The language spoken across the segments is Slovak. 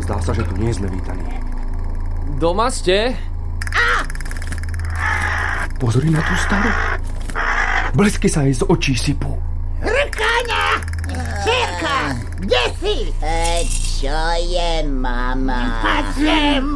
Zdá sa, že tu nie sme vítaní. Doma ste? Pozri na tú staru. Blesky sa jej z očí sypú. Hrkáňa! Cerka, kde si? Čo je, mama? Paď sem!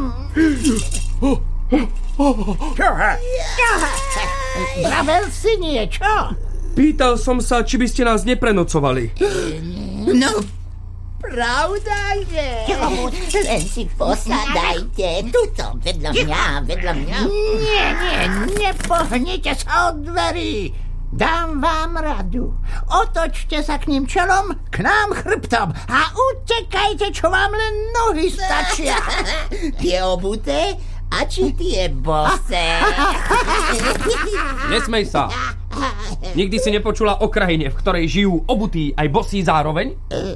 Čoha? Vravel si niečo? Pýtal som sa, či by ste nás neprenocovali. No, pravda, že? Len si posadajte. Tuto, vedľa mňa. Nie, nepohnite sa od dverí. Dám vám radu. Otočte sa k ním čelom, k nám chrbtom a utekajte, čo vám len nohy stačia. Tie obuté a či tie bose? Nesmej sa. Nikdy si nepočula o krajine, v ktorej žijú obutí aj bosí zároveň?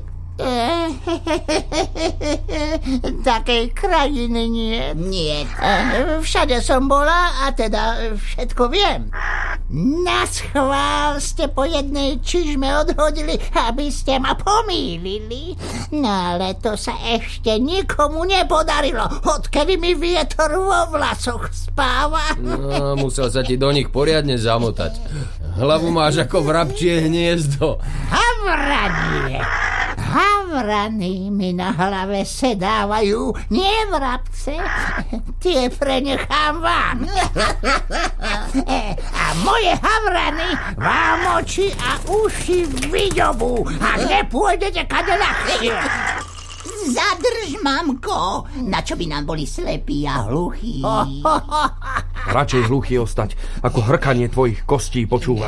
Takej krajiny nie. Nie. Všade som bola a teda všetko viem. Naschvál ste po jednej čižme odhodili, aby ste ma pomýlili. No ale to sa ešte nikomu nepodarilo, odkedy mi vietor vo vlasoch spáva. No, musel sa ti do nich poriadne zamotať. Hlavu máš ako vrabčie hniezdo. Havrany mi na hlave sedávajú, nie vrabce. Tie prenechám vám. A moje havrany vám oči a uši vyďobú, ak nepôjdete kade ľahšie. Zadrž, mamko. Na čo by nám boli slepí a hluchí? Radšej hluchý ostať, ako hrkanie tvojich kostí počúvať.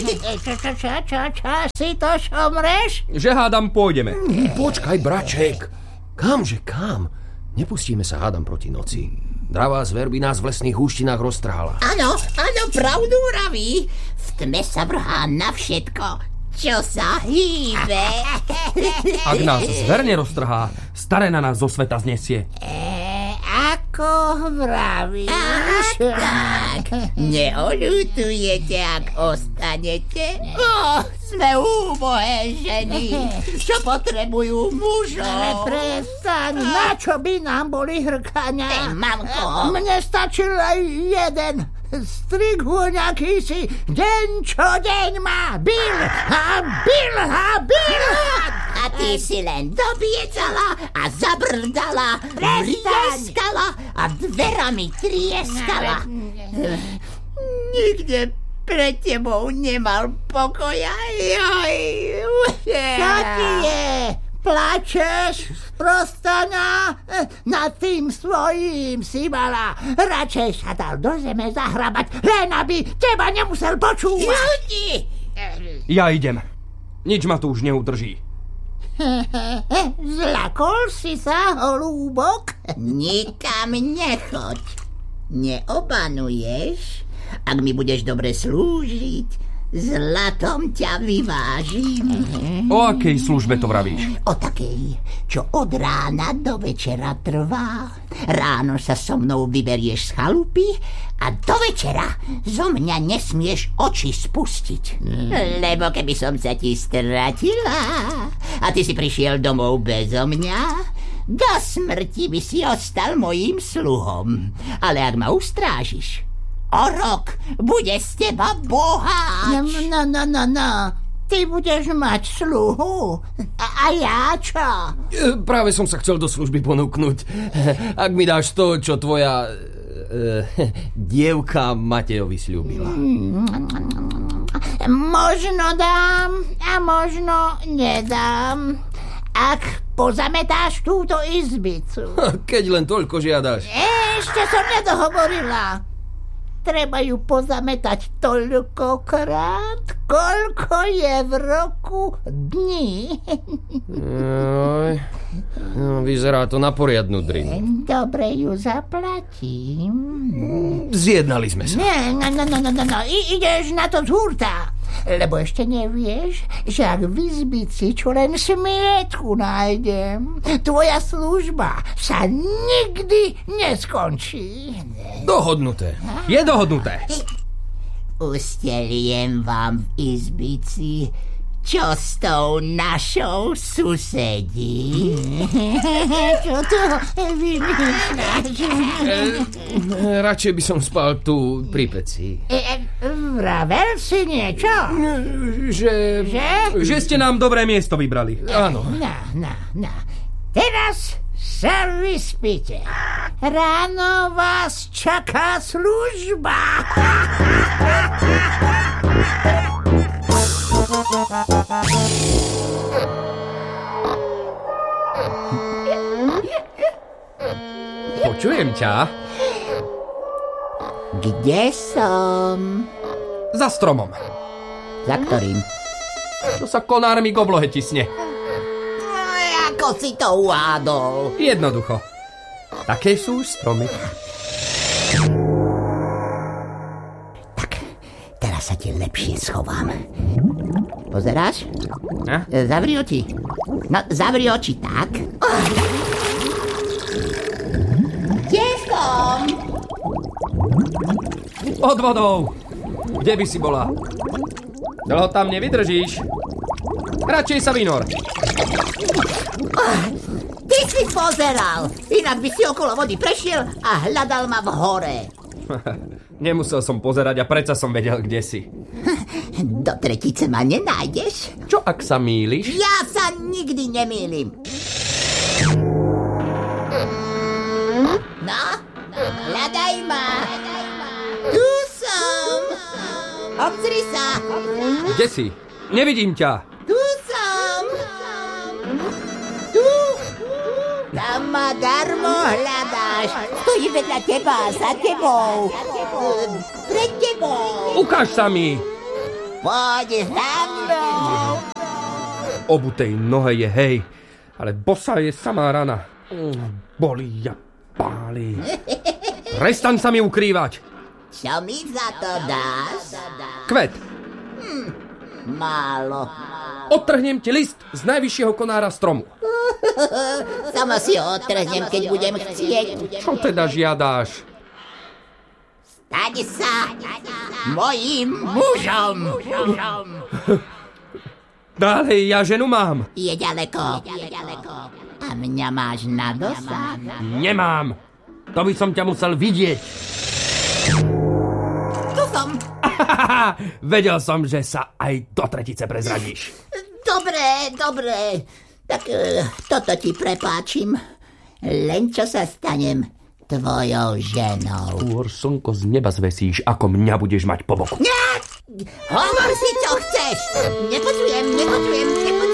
Čo si to šomreš? Že hádam, pôjdeme. Počkaj, braček. Kamže kam? Nepustíme sa, hádam, proti noci. Dravá zver by nás v lesných húštinách roztrhala. Áno, pravdu vraví. V tme sa vrhá na všetko, čo sa hýbe. Ak nás zver neroztrhá, staré na nás zo sveta znesie. Ako vravíš? Tak, neoľutujete, ak ostanete? Sme úbohé ženy, čo potrebujú mužov. Ale prestaň, na čo by nám boli hrkania? Mamko. Mne stačil aj jeden. Strighu nejaký si deň čo deň ma bil. A ty si len dobiecala a zabrdala, rieskala a dverami trieskala. Nikde pred tebou nemal pokoja. Čo ti je? Plačeš, sprostana? Nad tým svojím si mala. Radšej sa dal do zeme zahrabať, len aby teba nemusel počúvať. Ľudí! Ja idem. Nič ma tu už neudrží. Zlakol si sa, holúbok? Nikam nechoď. Neobanuješ? Ak mi budeš dobre slúžiť, zlatom ťa vyvážim. O akej službe to vravíš? O takej, čo od rána do večera trvá. Ráno sa so mnou vyberieš z chalupy a do večera zo mňa nesmieš oči spustiť. Lebo keby som sa ti stratila a ty si prišiel domov bezo mňa, do smrti by si ostal mojím sluhom. Ale ak ma ustrážiš, o rok bude z teba boháč. No. Ty budeš mať sluhu. A ja čo? Práve som sa chcel do služby ponúknuť. Ak mi dáš to, čo tvoja dievka Matejovi sľúbila. Možno dám a možno nedám. Ak pozametáš túto izbicu. Keď len toľko žiadaš. Ešte som nedohovorila. Treba ju pozametať toľkokrát, koľko je v roku dní. No, vyzerá to na poriadnu drinu. Dobre ju zaplatím. Zjednali sme sa. No. Ideš na to z hurta. Lebo ešte nevieš, že ak v izbici čo len smietku nájdem, tvoja služba sa nikdy neskončí. Dohodnuté. Je dohodnuté. Usteliem vám v izbici čo s tou našou susedí? Čo to vymýšľaš? Radšej by som spal tu pri peci. Vravel si niečo? Že Že ste nám dobré miesto vybrali. áno. No. Teraz sa vyspíte. Ráno vás čaká služba. Počujem ťa. Kde som? Za stromom. Za ktorým? To sa konármi k oblohe tisne. Ako si to uhádol? Jednoducho. Také sú už stromy. Tak, teraz sa ti lepšie schovám. Pozeráš? Ne? Zavri oči. No, zavri oči, tak. Kde som? Pod vodou. Kde by si bola? Dlho tam nevydržíš. Radšej sa vynor. Ty si pozeral. Inak by si okolo vody prešiel a hľadal ma v hore. Nemusel som pozerať a predsa som vedel, kde si. Do tretice ma nenájdeš? Čo ak sa mýliš? Ja sa nikdy nemýlim. No, hľadaj ma. Tu som. Obzri sa. Kde si? Nevidím ťa. Tu som. Tu. Tam ma darmo hľadáš. Stojí vedľa teba, za tebou. Pred tebou. Ukáž sa mi. Poď za mnou. Obutej nohe je hej, ale bosa je samá rana. Bolí a páli. Prestaň sa mi ukrývať. Čo mi za to dáš? Kvet. Málo. Odtrhnem ti list z najvyššieho konára stromu. Sama si ho odtrhnem, keď budem chcieť. Čo teda žiadáš? Staň sa mojím mužom. Dálej, ja ženu mám. Je ďaleko. A mňa máš na dosah. Nemám. To by som ťa musel vidieť. Tu som. Vedel som, že sa aj do tretice prezradíš. Dobre. Tak toto ti prepáčim. Len čo sa stanem tvojou ženou. Skôr slnko z neba zvesíš, ako mňa budeš mať po boku. Hovor si, čo chceš. Nepočujem.